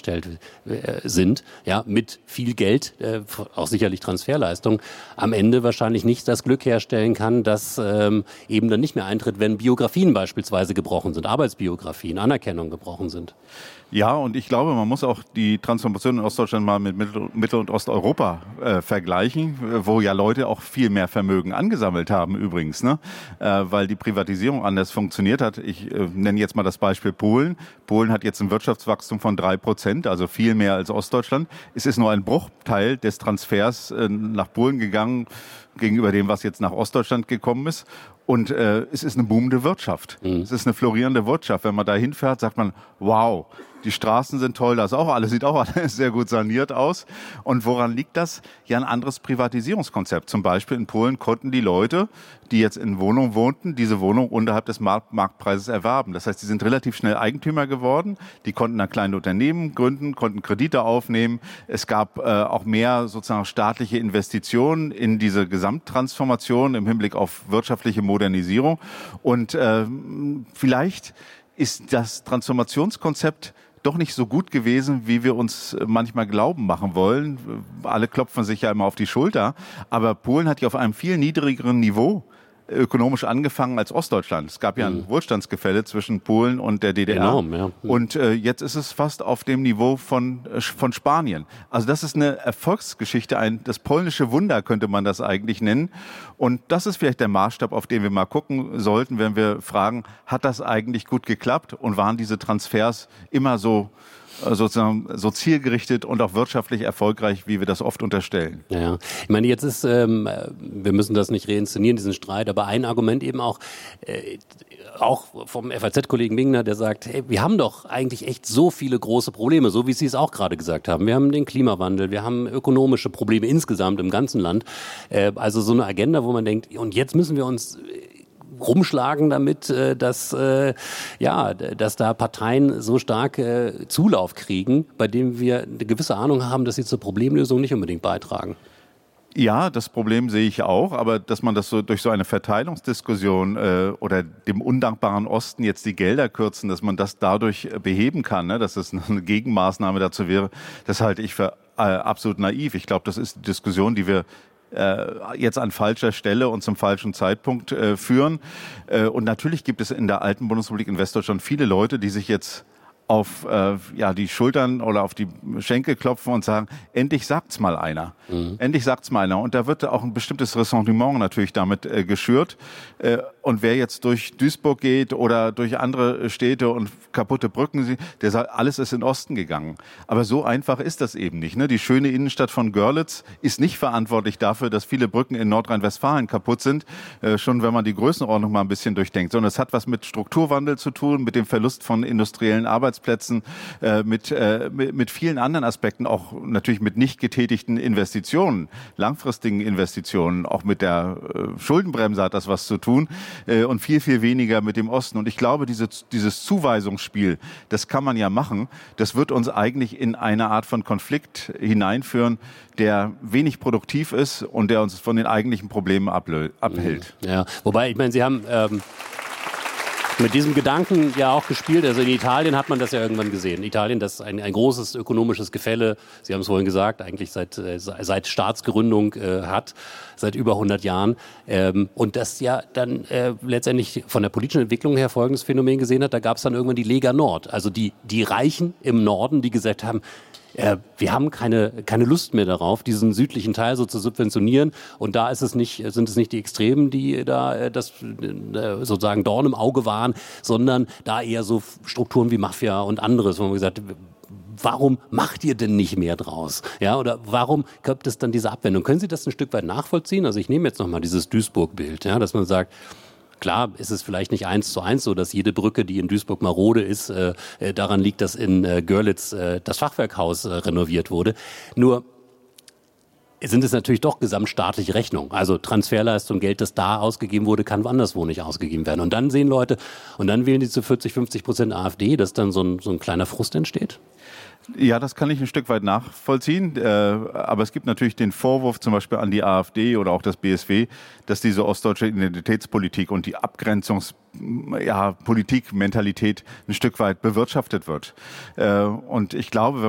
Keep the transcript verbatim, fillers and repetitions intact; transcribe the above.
hergestellt äh, sind, ja, mit viel Geld, äh, auch sicherlich Transferleistung, am Ende wahrscheinlich nicht das Glück herstellen kann, dass ähm, eben dann nicht mehr eintritt, wenn Biografien beispielsweise gebrochen sind, Arbeitsbiografien, Anerkennung gebrochen sind. Ja, und ich glaube, man muss auch die Transformation in Ostdeutschland mal mit Mittel- Mittel- und Osteuropa äh, vergleichen, wo ja Leute auch viel mehr Vermögen angesammelt haben übrigens, ne? äh, weil die Privatisierung anders funktioniert hat. Ich äh, nenne jetzt mal das Beispiel Polen. Polen hat jetzt ein Wirtschaftswachstum von drei Prozent, also viel mehr als Ostdeutschland. Es ist nur ein Bruchteil des Transfers äh, nach Polen gegangen gegenüber dem, was jetzt nach Ostdeutschland gekommen ist. Und äh, es ist eine boomende Wirtschaft. Mhm. Es ist eine florierende Wirtschaft. Wenn man da hinfährt, sagt man, wow, die Straßen sind toll, das auch alles sieht auch alles sehr gut saniert aus. Und woran liegt das? Ja, ein anderes Privatisierungskonzept. Zum Beispiel in Polen konnten die Leute, die jetzt in Wohnungen wohnten, diese Wohnung unterhalb des Markt- Marktpreises erwerben. Das heißt, die sind relativ schnell Eigentümer geworden. Die konnten dann kleine Unternehmen gründen, konnten Kredite aufnehmen. Es gab äh, auch mehr sozusagen staatliche Investitionen in diese Gesamttransformation im Hinblick auf wirtschaftliche Modernisierung. Und äh, vielleicht ist das Transformationskonzept doch nicht so gut gewesen, wie wir uns manchmal glauben machen wollen. Alle klopfen sich ja immer auf die Schulter. Aber Polen hat ja auf einem viel niedrigeren Niveau ökonomisch angefangen als Ostdeutschland. Es gab ja ein mhm. Wohlstandsgefälle zwischen Polen und der D D R. Enorm, ja. Mhm. Und äh, jetzt ist es fast auf dem Niveau von, äh, von Spanien. Also das ist eine Erfolgsgeschichte, ein, das polnische Wunder könnte man das eigentlich nennen. Und das ist vielleicht der Maßstab, auf den wir mal gucken sollten, wenn wir fragen, hat das eigentlich gut geklappt und waren diese Transfers immer so sozusagen so zielgerichtet und auch wirtschaftlich erfolgreich, wie wir das oft unterstellen. Ja, ich meine, jetzt ist, ähm, wir müssen das nicht reinszenieren, diesen Streit, aber ein Argument eben auch, äh, auch vom F A Z-Kollegen Wingner, der sagt, hey, wir haben doch eigentlich echt so viele große Probleme, so wie Sie es auch gerade gesagt haben. Wir haben den Klimawandel, wir haben ökonomische Probleme insgesamt im ganzen Land. Äh, also so eine Agenda, wo man denkt, und jetzt müssen wir uns rumschlagen damit, dass, ja, dass da Parteien so stark Zulauf kriegen, bei dem wir eine gewisse Ahnung haben, dass sie zur Problemlösung nicht unbedingt beitragen. Ja, das Problem sehe ich auch, aber dass man das so durch so eine Verteilungsdiskussion äh, oder dem undankbaren Osten jetzt die Gelder kürzen, dass man das dadurch beheben kann, ne, dass das eine Gegenmaßnahme dazu wäre, das halte ich für äh, absolut naiv. Ich glaube, das ist die Diskussion, die wir jetzt an falscher Stelle und zum falschen Zeitpunkt äh, führen. Äh, und natürlich gibt es in der alten Bundesrepublik in Westdeutschland viele Leute, die sich jetzt auf äh, ja, die Schultern oder auf die Schenkel klopfen und sagen, endlich sagt's mal einer. Mhm. Endlich sagt's mal einer. Und da wird auch ein bestimmtes Ressentiment natürlich damit äh, geschürt. Äh, und wer jetzt durch Duisburg geht oder durch andere Städte und kaputte Brücken sieht, der sagt, alles ist in den Osten gegangen. Aber so einfach ist das eben nicht. Ne? Die schöne Innenstadt von Görlitz ist nicht verantwortlich dafür, dass viele Brücken in Nordrhein-Westfalen kaputt sind, äh, schon wenn man die Größenordnung mal ein bisschen durchdenkt. Sondern es hat was mit Strukturwandel zu tun, mit dem Verlust von industriellen Arbeitsplätzen, Plätzen, äh, mit, äh, mit, mit vielen anderen Aspekten, auch natürlich mit nicht getätigten Investitionen, langfristigen Investitionen, auch mit der äh, Schuldenbremse hat das was zu tun äh, und viel, viel weniger mit dem Osten. Und ich glaube, diese, dieses Zuweisungsspiel, das kann man ja machen, das wird uns eigentlich in eine Art von Konflikt hineinführen, der wenig produktiv ist und der uns von den eigentlichen Problemen ablö- abhält. Ja, wobei, ich meine, Sie haben Ähm mit diesem Gedanken ja auch gespielt. Also in Italien hat man das ja irgendwann gesehen. Italien, das ist ein, ein großes ökonomisches Gefälle, Sie haben es vorhin gesagt, eigentlich seit, äh, seit Staatsgründung äh, hat, seit über hundert Jahren. Ähm, und das ja dann äh, letztendlich von der politischen Entwicklung her folgendes Phänomen gesehen hat. Da gab es dann irgendwann die Lega Nord, also die, die Reichen im Norden, die gesagt haben, Äh, wir haben keine, keine Lust mehr darauf, diesen südlichen Teil so zu subventionieren. Und da ist es nicht, sind es nicht die Extremen, die da äh, das äh, sozusagen Dorn im Auge waren, sondern da eher so Strukturen wie Mafia und anderes, wo man gesagt hat, warum macht ihr denn nicht mehr draus? Ja, oder warum gibt es dann diese Abwendung? Können Sie das ein Stück weit nachvollziehen? Also ich nehme jetzt nochmal dieses Duisburg-Bild, ja, dass man sagt, klar ist es vielleicht nicht eins zu eins so, dass jede Brücke, die in Duisburg marode ist, äh, daran liegt, dass in äh, Görlitz äh, das Fachwerkhaus äh, renoviert wurde. Nur sind es natürlich doch gesamtstaatliche Rechnungen. Also Transferleistung, Geld, das da ausgegeben wurde, kann anderswo nicht ausgegeben werden. Und dann sehen Leute, und dann wählen die zu vierzig, fünfzig Prozent AfD, dass dann so ein, so ein kleiner Frust entsteht. Ja, das kann ich ein Stück weit nachvollziehen. Äh, aber es gibt natürlich den Vorwurf zum Beispiel an die AfD oder auch das B S W, dass diese ostdeutsche Identitätspolitik und die Abgrenzungs ja, Politikmentalität ein Stück weit bewirtschaftet wird. Äh, und ich glaube, wenn